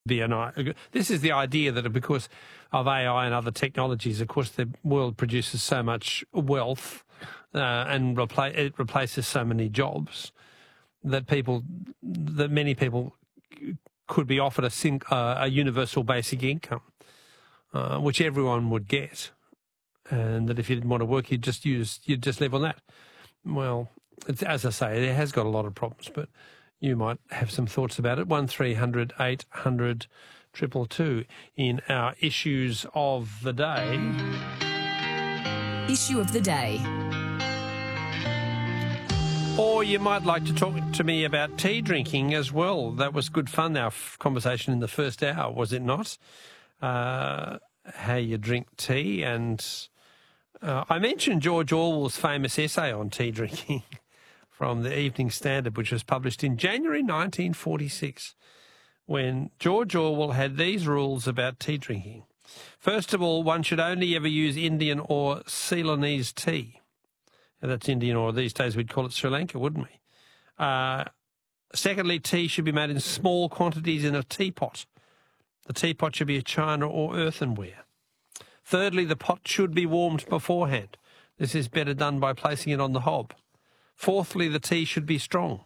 This is the idea that because of AI and other technologies, of course, the world produces so much wealth and it replaces so many jobs that many people could be offered a universal basic income, which everyone would get, and that if you didn't want to work, you'd just live on that. Well, as I say, it has got a lot of problems, but you might have some thoughts about it. 1300 800 222 in our issues of the day. Issue of the day. Or you might like to talk to me about tea drinking as well. That was good fun, our conversation in the first hour, was it not? How you drink tea. And I mentioned George Orwell's famous essay on tea drinking from the Evening Standard, which was published in January 1946, when George Orwell had these rules about tea drinking. First of all, one should only ever use Indian or Ceylonese tea. Now, that's Indian, or these days we'd call it Sri Lanka, wouldn't we? Secondly, tea should be made in small quantities in a teapot. The teapot should be a china or earthenware. Thirdly, the pot should be warmed beforehand. This is better done by placing it on the hob. Fourthly, the tea should be strong.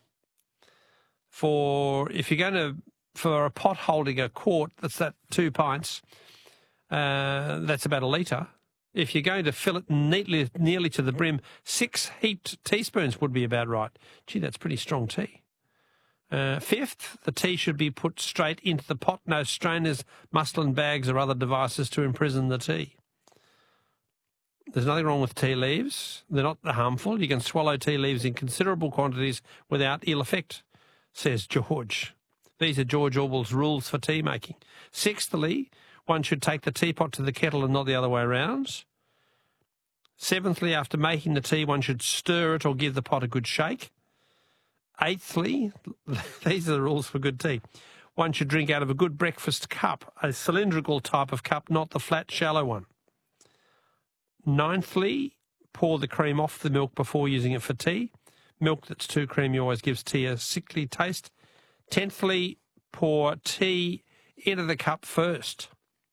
For a pot holding a quart, that's 2 pints, that's about a litre. If you're going to fill it nearly to the brim, 6 heaped teaspoons would be about right. Gee, that's pretty strong tea. Fifth, the tea should be put straight into the pot. No strainers, muslin bags or other devices to imprison the tea. There's nothing wrong with tea leaves. They're not harmful. You can swallow tea leaves in considerable quantities without ill effect, says George. These are George Orwell's rules for tea making. Sixthly, one should take the teapot to the kettle and not the other way around. Seventhly, after making the tea, one should stir it or give the pot a good shake. Eighthly, these are the rules for good tea. One should drink out of a good breakfast cup, a cylindrical type of cup, not the flat, shallow one. Ninthly, pour the cream off the milk before using it for tea. Milk that's too creamy always gives tea a sickly taste. Tenthly, pour tea into the cup first.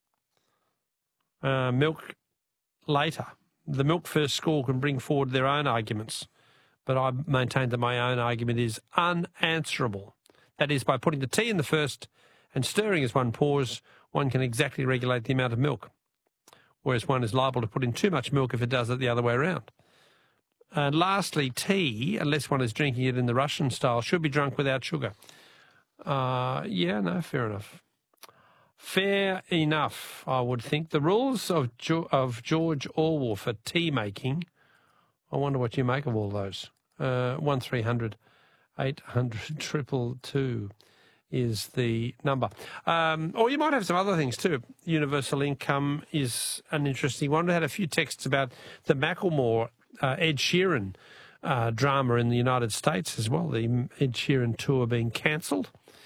Milk later. The milk first school can bring forward their own arguments, but I maintain that my own argument is unanswerable. That is, by putting the tea in the first and stirring as one pours, one can exactly regulate the amount of milk, whereas one is liable to put in too much milk if it does it the other way around. And lastly, tea, unless one is drinking it in the Russian style, should be drunk without sugar. Fair enough. Fair enough, I would think. The rules of George Orwell for tea making, I wonder what you make of all those. 1300 800 222 is the number. Or you might have some other things too. Universal income is an interesting one. We had a few texts about the Macklemore, Ed Sheeran drama in the United States as well. The Ed Sheeran tour being cancelled.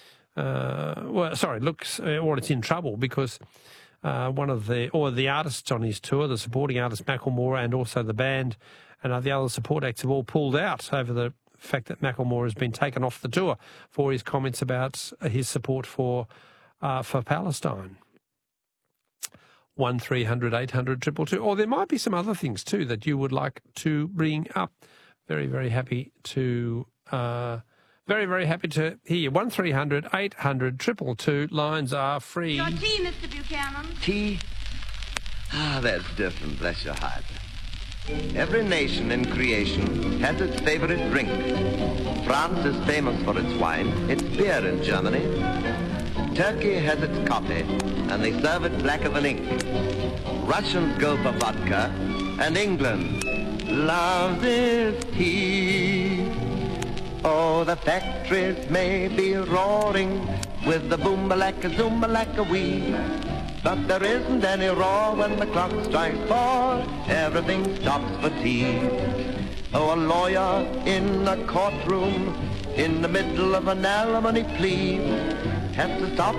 It's in trouble because the artists on his tour, the supporting artist Macklemore and also the band and the other support acts have all pulled out over the fact that Macklemore has been taken off the tour for his comments about his support for Palestine. 1300 800 222. Or there might be some other things too that you would like to bring up. Very, very happy to very happy to hear you. 1300 800 222. Lines are free. Your tea, Mr. Buchanan. Tea? Ah, that's different, bless your heart. Every nation in creation has its favorite drink. France is famous for its wine, its beer in Germany. Turkey has its coffee, and they serve it blacker than ink. Russians go for vodka, and England loves its tea. Oh, the factories may be roaring with the boom-a-lacka, zoom-a-lacka-wee. But there isn't any roar when the clock strikes 4. Everything stops for tea. Oh, a lawyer in a courtroom in the middle of an alimony plea has to stop